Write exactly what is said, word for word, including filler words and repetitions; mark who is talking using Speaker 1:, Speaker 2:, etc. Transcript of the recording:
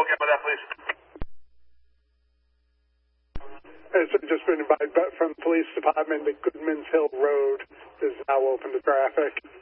Speaker 1: look at that, please.
Speaker 2: It's just been advised from the police department that Goodman's Hill Road is now open to traffic.